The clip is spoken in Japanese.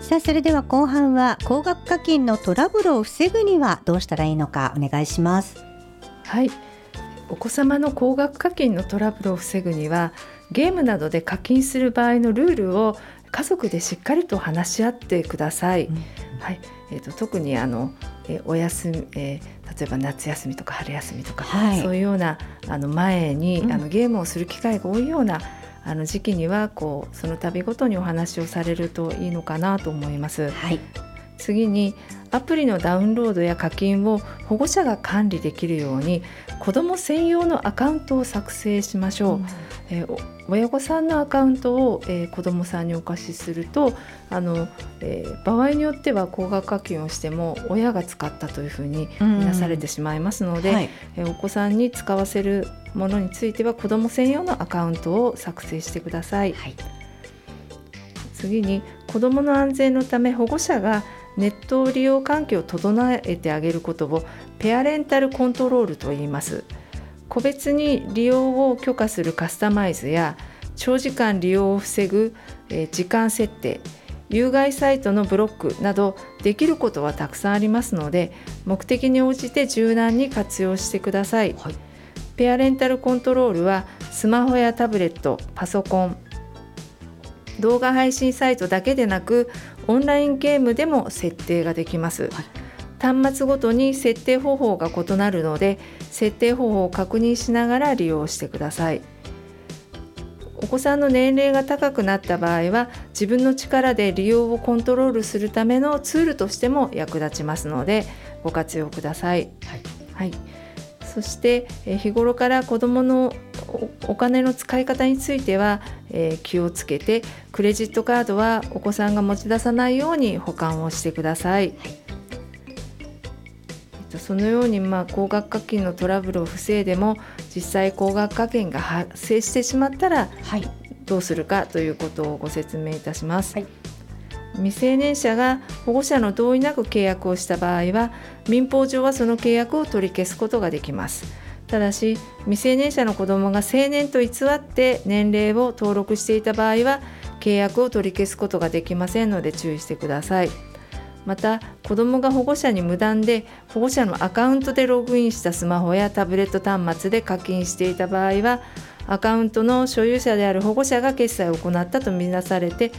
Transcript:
さあ、それでは後半は高額課金のトラブルを防ぐにはどうしたらいいのかお願いします。 はい、お子様の高額課金のトラブルを防ぐには、ゲームなどで課金する場合のルールを家族でしっかりと話し合ってください。はい、特にお休み、例えば夏休みとか春休みとか、そういうような前にゲームをする機会が多いような時期にはその度ごとにお話をされるといいのかなと思います。次にアプリのダウンロードや課金を保護者が管理できるように子ども専用のアカウントを作成しましょう。親御さんのアカウントを、子どもさんにお貸しすると場合によっては高額課金をしても親が使ったというふうに見なされてしまいますので、お子さんに使わせるものについては子ども専用のアカウントを作成してください。次に子どもの安全のため保護者がネット利用環境を整えてあげることをペアレンタルコントロールと言います。個別に利用を許可するカスタマイズや長時間利用を防ぐ、時間設定、有害サイトのブロックなどできることはたくさんありますので、目的に応じて柔軟に活用してください。ペアレンタルコントロールはスマホやタブレット、パソコン、動画配信サイトだけでなくオンラインゲームでも設定ができます。端末ごとに設定方法が異なるので設定方法を確認しながら利用してください。お子さんの年齢が高くなった場合は自分の力で利用をコントロールするためのツールとしても役立ちますのでご活用ください。そして日頃から子どものお金の使い方については、気をつけてクレジットカードはお子さんが持ち出さないように保管をしてください。そのように高額課金のトラブルを防いでも実際高額課金が発生してしまったらどうするかということをご説明いたします。未成年者が保護者の同意なく契約をした場合は民法上はその契約を取り消すことができます。ただし未成年者の子どもが成年と偽って年齢を登録していた場合は契約を取り消すことができませんので注意してください。また子どもが保護者に無断で保護者のアカウントでログインしたスマホやタブレット端末で課金していた場合はアカウントの所有者である保護者が決済を行ったとみなされて